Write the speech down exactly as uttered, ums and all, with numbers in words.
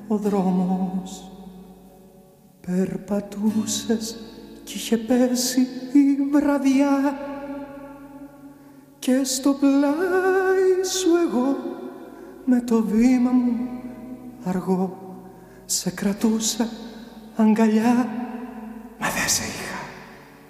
ο δρόμος. Περπατούσες κι είχε πέσει η βραδιά και στο πλάι σου εγώ με το βήμα μου αργό σε κρατούσα αγκαλιά, μα δεν σε είχα.